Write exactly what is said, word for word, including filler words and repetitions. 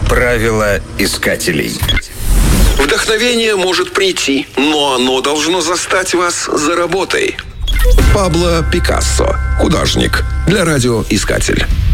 Правила искателей. Вдохновение может прийти, но оно должно застать вас за работой. Пабло Пикассо, художник, для радиоискатель.